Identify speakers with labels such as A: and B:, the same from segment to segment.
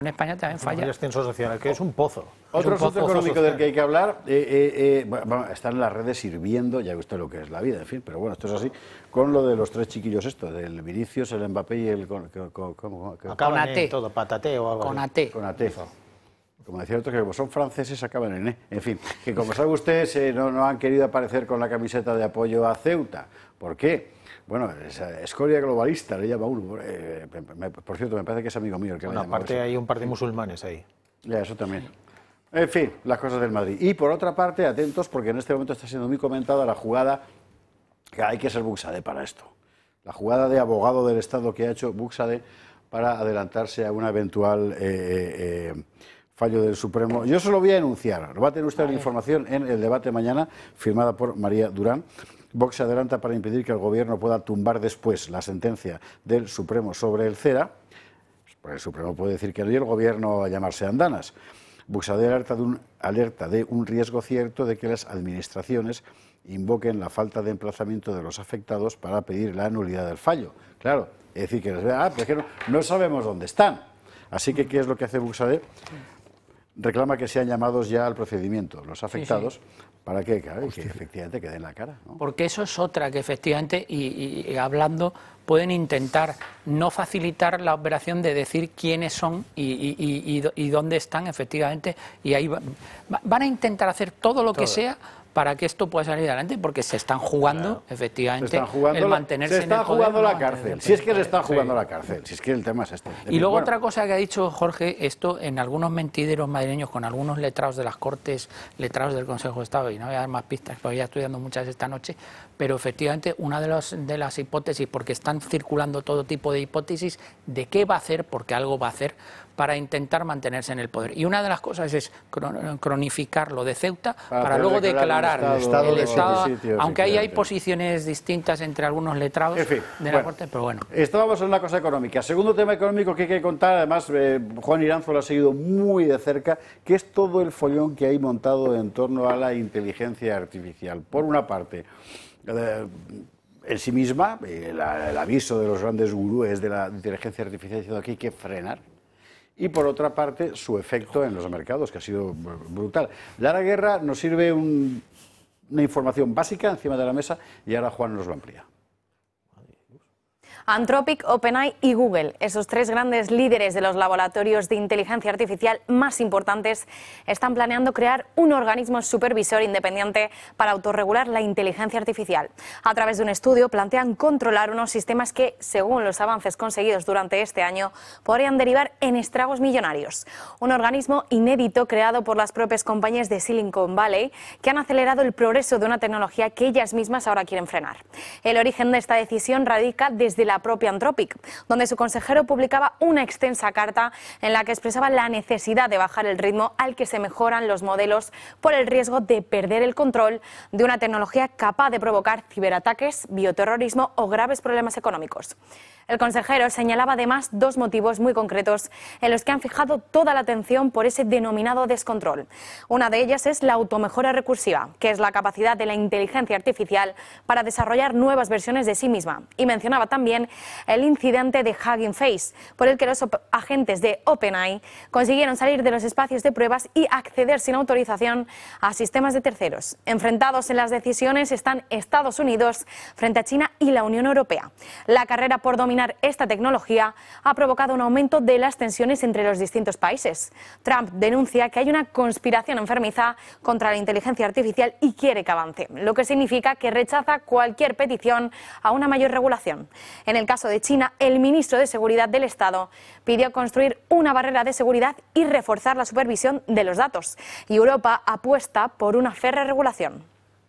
A: En España también falla.
B: El ascenso social, que es un pozo.
C: Otro asunto económico del que hay que hablar, bueno, están las redes hirviendo, ya ve usted lo que es la vida, en fin, pero bueno, esto es así, con lo de los tres chiquillos estos, del Vinicius, el Mbappé y el...
B: Acaban
A: Con AT.
B: todo, patate o algo
A: Con
B: así.
A: AT.
C: Con AT. Como decía otro, que como son franceses acaban en E. En fin, que como sabe usted, no han querido aparecer con la camiseta de apoyo a Ceuta. ¿Por qué? Bueno, escoria globalista, le llama uno. Por cierto, me parece que es amigo mío el que
B: Bueno, aparte hay un par de musulmanes ahí.
C: Ya, eso también. En fin, las cosas del Madrid. Y por otra parte, atentos, porque en este momento está siendo muy comentada la jugada, que hay que ser Buxade para esto. La jugada de abogado del Estado que ha hecho Buxade para adelantarse a una eventual fallo del Supremo. Yo se lo voy a enunciar. Lo va a tener usted la información en el debate mañana, firmada por María Durán. Vox se adelanta para impedir que el Gobierno pueda tumbar después la sentencia del Supremo sobre el CERA. Pues el Supremo puede decir que no y el Gobierno a llamarse andanas. Buxade alerta de un riesgo cierto de que las administraciones invoquen la falta de emplazamiento de los afectados para pedir la nulidad del fallo. Claro, es decir, que les vea, pero es que no sabemos dónde están. Así que, ¿qué es lo que hace Buxade? Reclama que sean llamados ya al procedimiento los afectados, para que, claro, que efectivamente queden la cara, ¿no?
A: Porque eso es otra, que efectivamente, y hablando, pueden intentar no facilitar la operación de decir quiénes son y dónde están, efectivamente, y ahí van a intentar hacer todo lo que sea para que esto pueda salir adelante, porque se están jugando, efectivamente, el mantenerse en el poder.
C: Se está jugando la cárcel, si es que se está jugando la cárcel, si es que el tema es este.
A: Y luego otra cosa que ha dicho Jorge, esto en algunos mentideros madrileños, con algunos letrados de las Cortes, letrados del Consejo de Estado, y no voy a dar más pistas, porque ya estoy dando muchas esta noche, pero efectivamente una de las hipótesis, porque están circulando todo tipo de hipótesis, de qué va a hacer, porque algo va a hacer, para intentar mantenerse en el poder. Y una de las cosas es cronificar lo de Ceuta para luego declarar el Estado, aunque ahí hay posiciones distintas entre algunos letrados de la Corte, pero bueno.
C: Estábamos en una cosa económica. Segundo tema económico que hay que contar, además Juan Iranzo lo ha seguido muy de cerca, que es todo el follón que hay montado en torno a la inteligencia artificial. Por una parte, en sí misma, el aviso de los grandes gurúes de la inteligencia artificial diciendo que hay que frenar. Y por otra parte, su efecto en los mercados, que ha sido brutal. Lara Guerra nos sirve una información básica encima de la mesa y ahora Juan nos lo amplía.
D: Anthropic, OpenAI y Google, esos tres grandes líderes de los laboratorios de inteligencia artificial más importantes, están planeando crear un organismo supervisor independiente para autorregular la inteligencia artificial. A través de un estudio plantean controlar unos sistemas que, según los avances conseguidos durante este año, podrían derivar en estragos millonarios. Un organismo inédito creado por las propias compañías de Silicon Valley que han acelerado el progreso de una tecnología que ellas mismas ahora quieren frenar. El origen de esta decisión radica desde la propia Anthropic, donde su consejero publicaba una extensa carta en la que expresaba la necesidad de bajar el ritmo al que se mejoran los modelos por el riesgo de perder el control de una tecnología capaz de provocar ciberataques, bioterrorismo o graves problemas económicos. El consejero señalaba además dos motivos muy concretos en los que han fijado toda la atención por ese denominado descontrol. Una de ellas es la automejora recursiva, que es la capacidad de la inteligencia artificial para desarrollar nuevas versiones de sí misma. Y mencionaba también el incidente de Hugging Face, por el que los agentes de OpenAI consiguieron salir de los espacios de pruebas y acceder sin autorización a sistemas de terceros. Enfrentados en las decisiones están Estados Unidos frente a China y la Unión Europea. La carrera por dominar esta tecnología ha provocado un aumento de las tensiones entre los distintos países. Trump denuncia que hay una conspiración enfermiza contra la inteligencia artificial y quiere que avance, lo que significa que rechaza cualquier petición a una mayor regulación. En el caso de China, el ministro de Seguridad del Estado pidió construir una barrera de seguridad y reforzar la supervisión de los datos. Y Europa apuesta por una férrea regulación.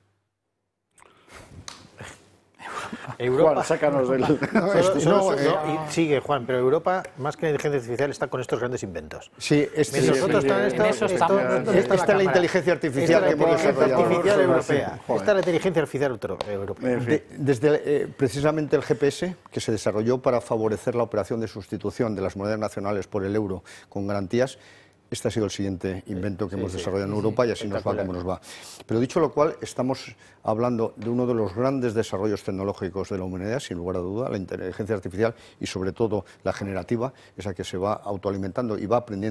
B: Europa,
C: Juan, sácanos del...
B: sigue Juan, pero Europa, más que la inteligencia artificial, está con estos grandes inventos.
E: Sí,
B: nosotros
E: esta es la inteligencia artificial que hemos desarrollado.
B: Europea. Esta es la inteligencia artificial europea.
E: Desde precisamente el GPS, que se desarrolló para favorecer la operación de sustitución de las monedas nacionales por el euro con garantías, este ha sido el siguiente invento que hemos desarrollado en Europa y así nos va como nos va. Pero dicho lo cual, estamos hablando de uno de los grandes desarrollos tecnológicos de la humanidad, sin lugar a duda, la inteligencia artificial y sobre todo la generativa, esa que se va autoalimentando y va aprendiendo